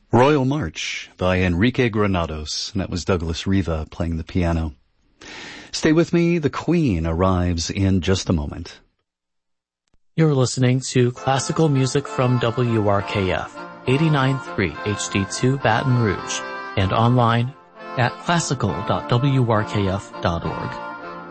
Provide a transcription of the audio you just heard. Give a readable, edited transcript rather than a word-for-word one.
Royal March by Enrique Granados, and that was Douglas Riva playing the piano. Stay with me, the Queen arrives in just a moment. You're listening to classical music from WRKF, 89.3 HD2 Baton Rouge, and online at classical.wrkf.org.